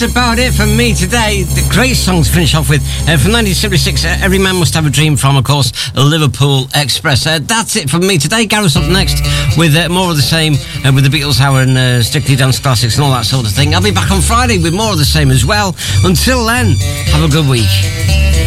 About it from me today. The great song to finish off with from 1976. Every Man Must Have a Dream from, of course, Liverpool Express. That's it from me today. Gareth's up next with more of the same with the Beatles Hour and Strictly Dance Classics and all that sort of thing. I'll be back on Friday with more of the same as well. Until then, have a good week.